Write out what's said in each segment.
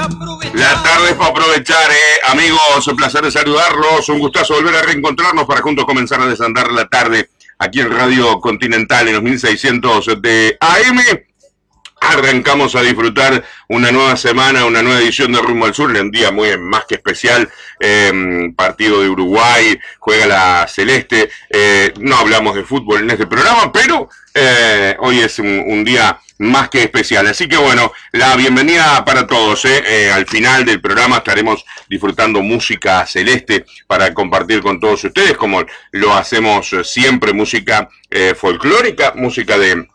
La tarde es para aprovechar, amigos, un placer de saludarlos, un gustazo volver a reencontrarnos para juntos comenzar a desandar la tarde aquí en Radio Continental en los 1600 de AM. Arrancamos a disfrutar una nueva semana, una nueva edición de Rumbo al Sur, un día muy más que especial, partido de Uruguay, juega la Celeste, no hablamos de fútbol en este programa, pero hoy es un día más que especial, así que bueno, la bienvenida para todos, al final del programa estaremos disfrutando música celeste para compartir con todos ustedes, como lo hacemos siempre, música folclórica, música de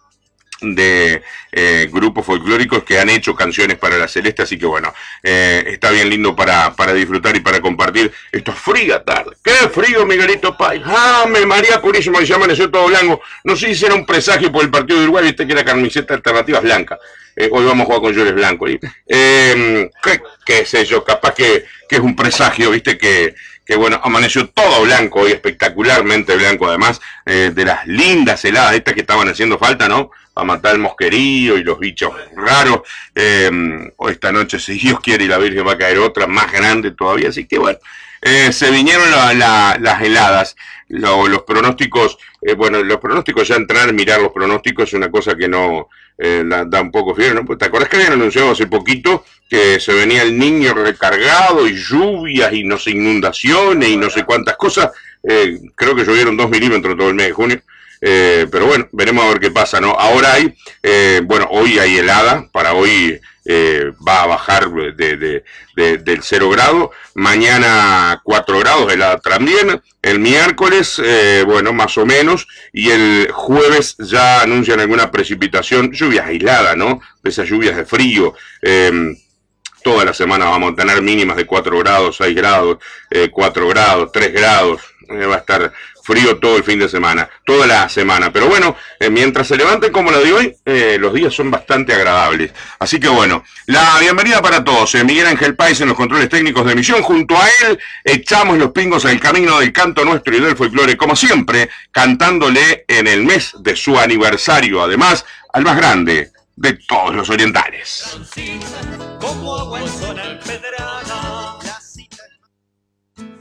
grupos folclóricos que han hecho canciones para la Celeste, así que bueno, está bien lindo para disfrutar y para compartir. Esto es fría tarde, qué frío, Miguelito Pais, me María Purísima, y se amaneció todo blanco, no sé si era un presagio por el partido de Uruguay, viste que la camiseta alternativa es blanca, hoy vamos a jugar con llores blancos, qué sé yo, capaz que es un presagio, viste que bueno, amaneció todo blanco hoy, espectacularmente blanco, además de las lindas heladas estas que estaban haciendo falta, ¿no? Para matar el mosquerío y los bichos raros. Hoy esta noche, si Dios quiere, y la Virgen va a caer otra más grande todavía, así que bueno, se vinieron las heladas, los pronósticos, bueno, los pronósticos, ya entrar a mirar los pronósticos es una cosa que no da un poco fiebre, ¿no? ¿Te acordás que habían anunciado hace poquito que se venía el Niño recargado y lluvias y no sé, inundaciones y no sé cuántas cosas? Creo que llovieron 2 milímetros todo el mes de junio. Pero bueno, veremos a ver qué pasa, ¿no? Ahora hay, bueno, hoy hay helada, para hoy va a bajar del 0 grado, mañana 4 grados, helada también, el miércoles, bueno, más o menos, y el jueves ya anuncian alguna precipitación, lluvias aisladas, ¿no? De esas lluvias de frío, toda la semana vamos a tener mínimas de 4 grados, 6 grados, 4 grados, 3 grados, va a estar frío todo el fin de semana, toda la semana, pero bueno, mientras se levanten como la de hoy, los días son bastante agradables, así que bueno, la bienvenida para todos, Miguel Ángel Pais en los controles técnicos de emisión, junto a él echamos los pingos al camino del canto nuestro y del folclore, como siempre, cantándole en el mes de su aniversario, además, al más grande de todos los orientales. Como agua en zona empedrada,